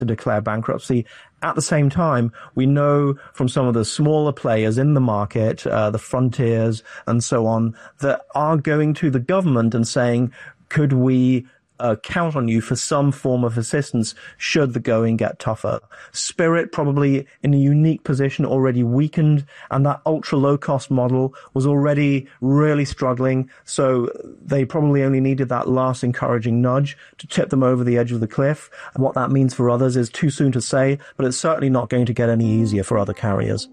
to declare bankruptcy. At the same time, we know from some of the smaller players in the market, the Frontiers and so on, that are going to the government and saying, could we count on you for some form of assistance should the going get tougher. Spirit probably in a unique position, already weakened, and that ultra low cost model was already really struggling. So they probably only needed that last encouraging nudge to tip them over the edge of the cliff. And what that means for others is too soon to say, but it's certainly not going to get any easier for other carriers.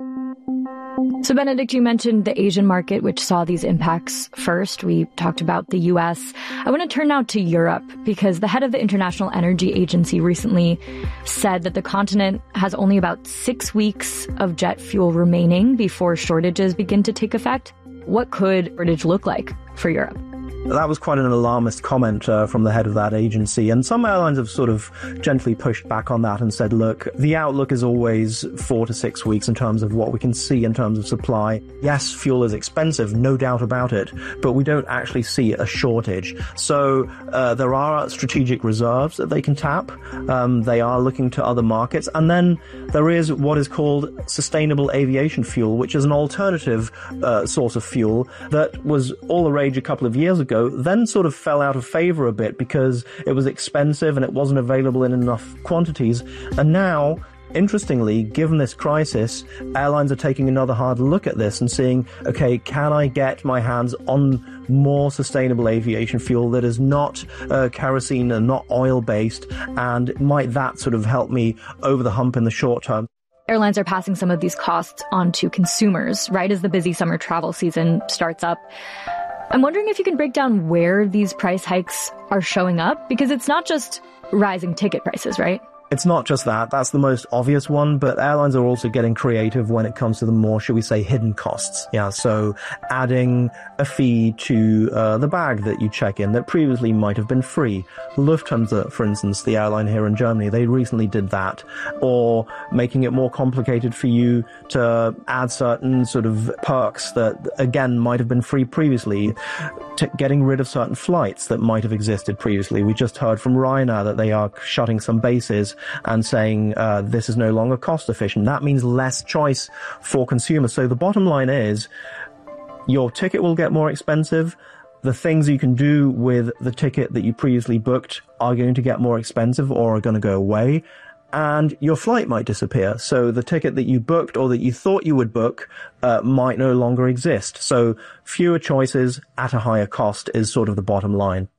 So, Benedict, you mentioned the Asian market, which saw these impacts first. We talked about the U.S. I want to turn now to Europe, because the head of the International Energy Agency recently said that the continent has only about 6 weeks of jet fuel remaining before shortages begin to take effect. What could shortage look like for Europe? That was quite an alarmist comment from the head of that agency. And some airlines have sort of gently pushed back on that and said, look, the outlook is always 4 to 6 weeks in terms of what we can see in terms of supply. Yes, fuel is expensive, no doubt about it, but we don't actually see a shortage. So there are strategic reserves that they can tap. They are looking to other markets. And then there is what is called sustainable aviation fuel, which is an alternative source of fuel that was all the rage a couple of years ago, then sort of fell out of favor a bit because it was expensive and it wasn't available in enough quantities. And now, interestingly, given this crisis, airlines are taking another hard look at this and seeing, okay, can I get my hands on more sustainable aviation fuel that is not kerosene and not oil-based, and might that sort of help me over the hump in the short term? Airlines are passing some of these costs on to consumers right as the busy summer travel season starts up. I'm wondering if you can break down where these price hikes are showing up, because it's not just rising ticket prices, right? It's not just that. That's the most obvious one, but airlines are also getting creative when it comes to the more, shall we say, hidden costs. Yeah, so adding a fee to the bag that you check in that previously might have been free. Lufthansa, for instance, the airline here in Germany, they recently did that. Or making it more complicated for you to add certain sort of perks that, again, might have been free previously. Getting rid of certain flights that might have existed previously. We just heard from Ryanair that they are shutting some bases and saying this is no longer cost efficient. That means less choice for consumers. So the bottom line is your ticket will get more expensive. The things you can do with the ticket that you previously booked are going to get more expensive or are going to go away. And your flight might disappear. So the ticket that you booked or that you thought you would book might no longer exist. So fewer choices at a higher cost is sort of the bottom line.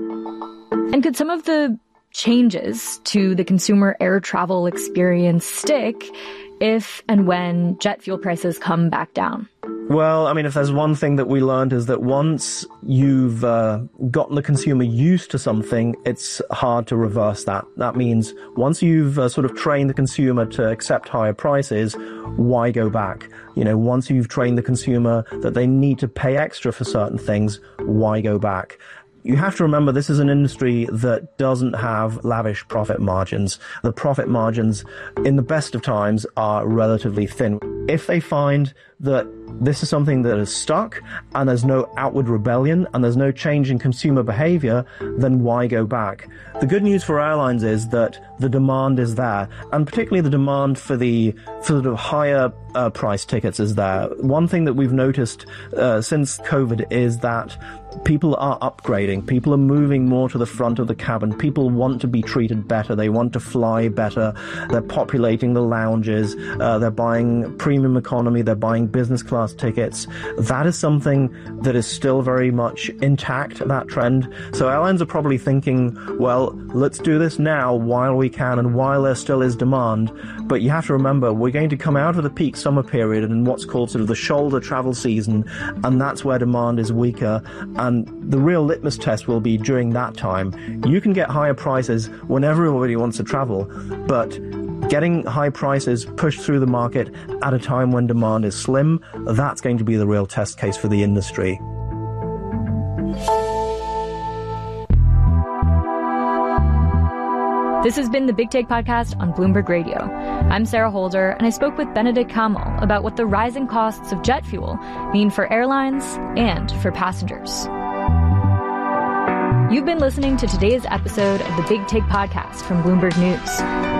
And could some of the changes to the consumer air travel experience stick if and when jet fuel prices come back down? Well, I mean, if there's one thing that we learned is that once you've gotten the consumer used to something, it's hard to reverse that. That means once you've sort of trained the consumer to accept higher prices, why go back? You know, once you've trained the consumer that they need to pay extra for certain things, why go back? You have to remember this is an industry that doesn't have lavish profit margins. The profit margins, in the best of times, are relatively thin. If they find that this is something that is stuck and there's no outward rebellion and there's no change in consumer behavior, then why go back? The good news for airlines is that the demand is there, and particularly the demand for the sort of higher price tickets is there. One thing that we've noticed since COVID is that people are upgrading. People are moving more to the front of the cabin. People want to be treated better. They want to fly better. They're populating the lounges. They're buying premium economy. They're buying business class tickets. That is something that is still very much intact, that trend. So airlines are probably thinking, well, let's do this now while we can and while there still is demand. But you have to remember, we're going to come out of the peak summer period and what's called sort of the shoulder travel season, and that's where demand is weaker. And the real litmus test will be during that time. You can get higher prices when everybody wants to travel, but getting high prices pushed through the market at a time when demand is slim, that's going to be the real test case for the industry. This has been the Big Take Podcast on Bloomberg Radio. I'm Sarah Holder, and I spoke with Benedict Kamel about what the rising costs of jet fuel mean for airlines and for passengers. You've been listening to today's episode of the Big Take Podcast from Bloomberg News.